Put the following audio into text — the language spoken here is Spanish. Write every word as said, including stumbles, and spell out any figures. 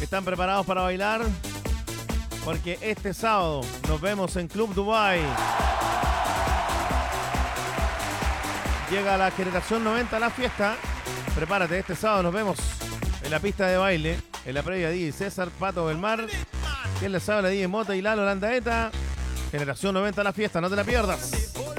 ¿Están preparados para bailar? Porque este sábado nos vemos en Club Dubai. Llega la generación noventa a la fiesta. Prepárate, este sábado nos vemos en la pista de baile. En la previa D J César, Pato Belmar. ¿Quién les habla? D J Mota y Lalo Landaeta. Generación noventa a la fiesta, no te la pierdas.